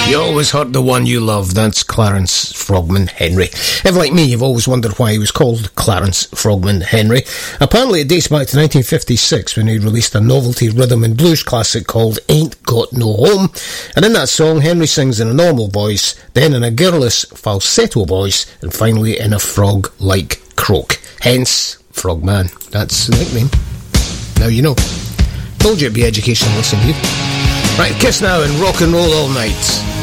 You always hurt the one you love. That's Clarence Frogman Henry. If, like me, you've always wondered why he was called Clarence Frogman Henry, apparently it dates back to 1956 when he released a novelty rhythm and blues classic called Ain't Got No Home. And in that song, Henry sings in a normal voice, then in a girlish falsetto voice, and finally in a frog-like croak. Hence, Frogman. That's the nickname. Now you know. Told you it'd be educational, listen to you. Right, Kiss now and rock and roll all night.